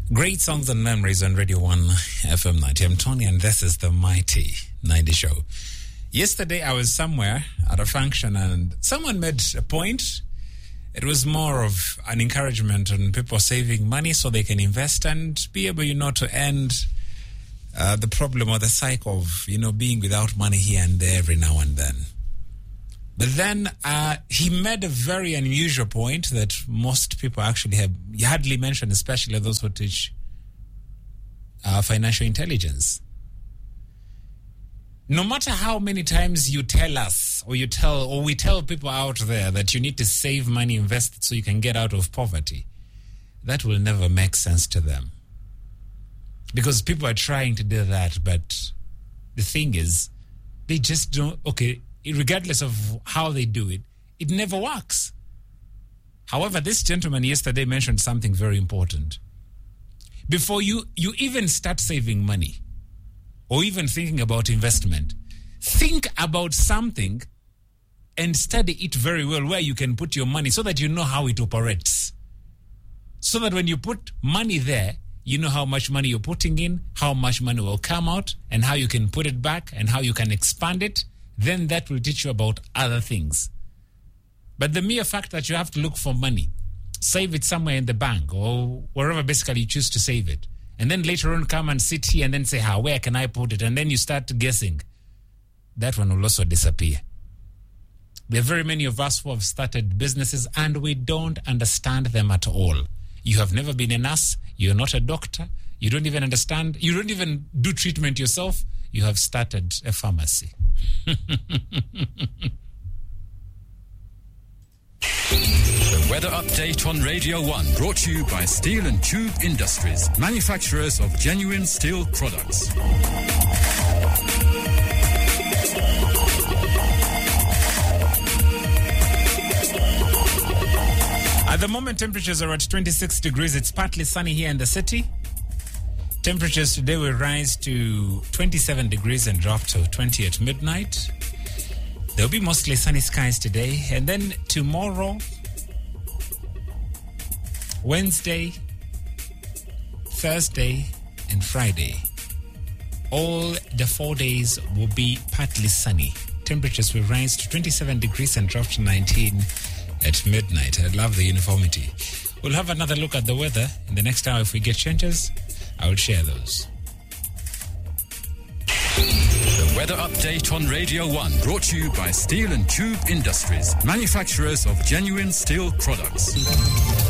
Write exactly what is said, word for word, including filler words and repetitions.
Great songs and memories on Radio one F M ninety. I'm Tony and this is the Mighty ninety Show. Yesterday I was somewhere at a function and someone made a point. It was more of an encouragement on people saving money so they can invest and be able, you know, to end uh, the problem or the cycle of, you know, being without money here and there every now and then. But then uh, he made a very unusual point that most people actually have hardly mentioned, especially those who teach uh, financial intelligence. No matter how many times you tell us or you tell or we tell people out there that you need to save money, invest it so you can get out of poverty, that will never make sense to them. Because people are trying to do that, but the thing is, they just don't, okay, regardless of how they do it, it never works. However, this gentleman yesterday mentioned something very important. Before you, you even start saving money or even thinking about investment, think about something and study it very well where you can put your money so that you know how it operates. So that when you put money there, you know how much money you're putting in, how much money will come out, and how you can put it back and how you can expand it. Then that will teach you about other things. But the mere fact that you have to look for money, save it somewhere in the bank or wherever basically you choose to save it, and then later on come and sit here and then say, how, where can I put it? And then you start guessing. That one will also disappear. There are very many of us who have started businesses and we don't understand them at all. You have never been a nurse. You're not a doctor. You don't even understand. You don't even do treatment yourself. You have started a pharmacy. The weather update on Radio one, brought to you by Steel and Tube Industries, manufacturers of genuine steel products. At the moment, temperatures are at twenty-six degrees. It's partly sunny here in the city. Temperatures today will rise to twenty-seven degrees and drop to twenty at midnight. There will be mostly sunny skies today. And then tomorrow, Wednesday, Thursday, and Friday, all the four days will be partly sunny. Temperatures will rise to twenty-seven degrees and drop to nineteen at midnight. I love the uniformity. We'll have another look at the weather in the next hour. If we get changes, I will share those. The weather update on Radio one, brought to you by Steel and Tube Industries, manufacturers of genuine steel products.